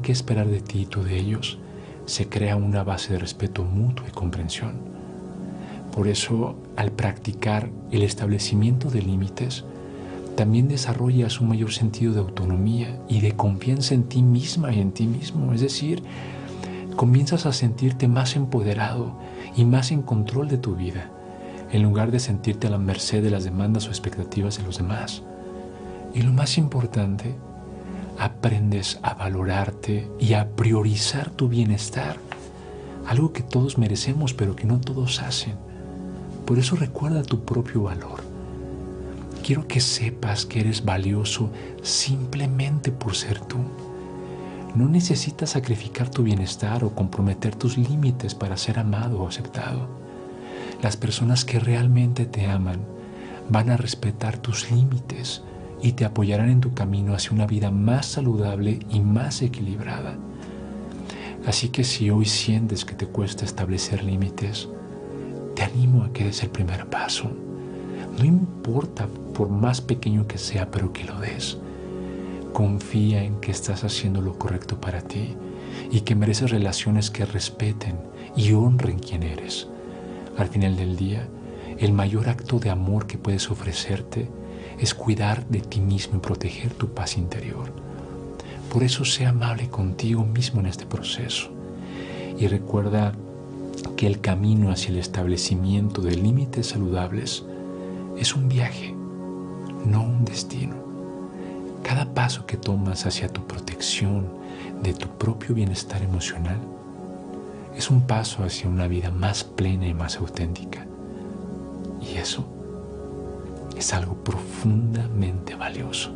qué esperar de ti y tú de ellos, se crea una base de respeto mutuo y comprensión. Por eso, al practicar el establecimiento de límites, también desarrollas un mayor sentido de autonomía y de confianza en ti misma y en ti mismo. Es decir, comienzas a sentirte más empoderado y más en control de tu vida, en lugar de sentirte a la merced de las demandas o expectativas de los demás. Y lo más importante, aprendes a valorarte y a priorizar tu bienestar, algo que todos merecemos pero que no todos hacen. Por eso recuerda tu propio valor. Quiero que sepas que eres valioso simplemente por ser tú. No necesitas sacrificar tu bienestar o comprometer tus límites para ser amado o aceptado. Las personas que realmente te aman van a respetar tus límites y te apoyarán en tu camino hacia una vida más saludable y más equilibrada. Así que si hoy sientes que te cuesta establecer límites, te animo a que des el primer paso. No importa por más pequeño que sea, pero que lo des. Confía en que estás haciendo lo correcto para ti y que mereces relaciones que respeten y honren quién eres. Al final del día, el mayor acto de amor que puedes ofrecerte es cuidar de ti mismo y proteger tu paz interior. Por eso sé amable contigo mismo en este proceso y recuerda que el camino hacia el establecimiento de límites saludables es un viaje, no un destino. Cada paso que tomas hacia tu protección de tu propio bienestar emocional es un paso hacia una vida más plena y más auténtica. Y eso es algo profundamente valioso.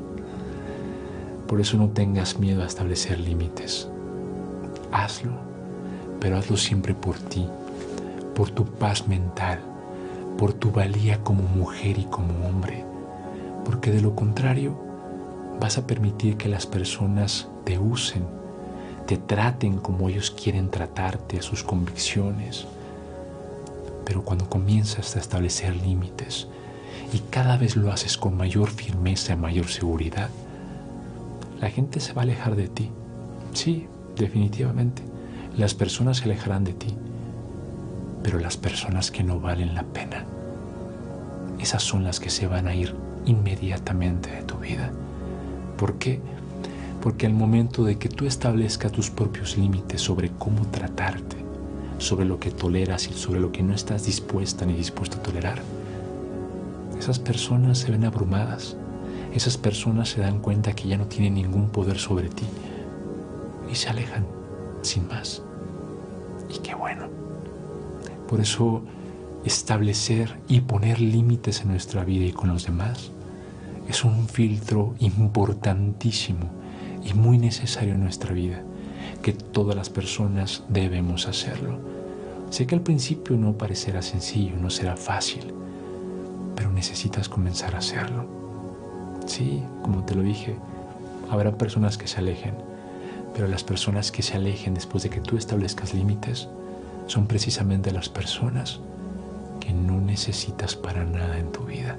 Por eso no tengas miedo a establecer límites. Hazlo, pero hazlo siempre por ti, por tu paz mental, por tu valía como mujer y como hombre. Porque de lo contrario, vas a permitir que las personas te usen, te traten como ellos quieren tratarte, a sus convicciones. Pero cuando comienzas a establecer límites y cada vez lo haces con mayor firmeza y mayor seguridad, la gente se va a alejar de ti. Sí, definitivamente, las personas se alejarán de ti, pero las personas que no valen la pena, esas son las que se van a ir inmediatamente de tu vida. ¿Por qué? Porque al momento de que tú establezcas tus propios límites sobre cómo tratarte, sobre lo que toleras y sobre lo que no estás dispuesta ni dispuesto a tolerar, esas personas se ven abrumadas. Esas personas se dan cuenta que ya no tienen ningún poder sobre ti y se alejan sin más. Y qué bueno. Por eso establecer y poner límites en nuestra vida y con los demás es un filtro importantísimo y muy necesario en nuestra vida, que todas las personas debemos hacerlo. Sé que al principio no parecerá sencillo, no será fácil, pero necesitas comenzar a hacerlo. Sí, como te lo dije, habrá personas que se alejen, pero las personas que se alejen después de que tú establezcas límites son precisamente las personas que no necesitas para nada en tu vida.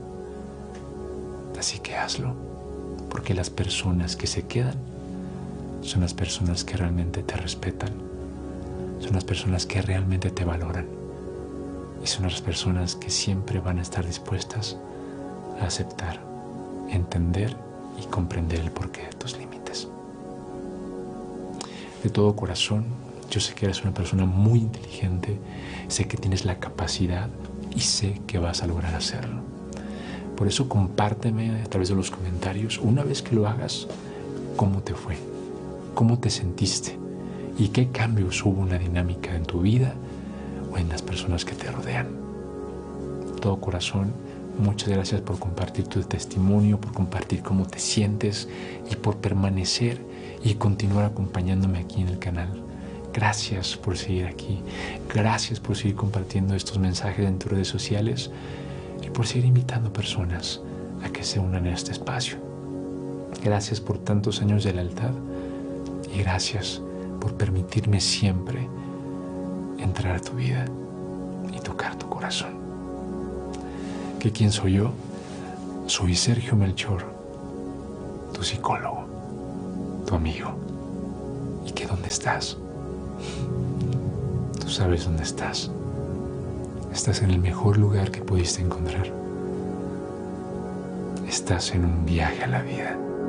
Así que hazlo, porque las personas que se quedan son las personas que realmente te respetan, son las personas que realmente te valoran y son las personas que siempre van a estar dispuestas a aceptar, entender y comprender el porqué de tus límites. De todo corazón, yo sé que eres una persona muy inteligente, sé que tienes la capacidad y sé que vas a lograr hacerlo. Por eso compárteme a través de los comentarios, una vez que lo hagas, cómo te fue, cómo te sentiste y qué cambios hubo en la dinámica en tu vida o en las personas que te rodean. De todo corazón, muchas gracias por compartir tu testimonio, por compartir cómo te sientes y por permanecer y continuar acompañándome aquí en el canal. Gracias por seguir aquí, gracias por seguir compartiendo estos mensajes en tus redes sociales y por seguir invitando personas a que se unan a este espacio. Gracias por tantos años de lealtad y gracias por permitirme siempre entrar a tu vida y tocar tu corazón. ¿Que quién soy yo? Soy Sergio Melchor, tu psicólogo, tu amigo, y que dónde estás. Tú sabes dónde estás. Estás en el mejor lugar que pudiste encontrar. Estás en un viaje a la vida.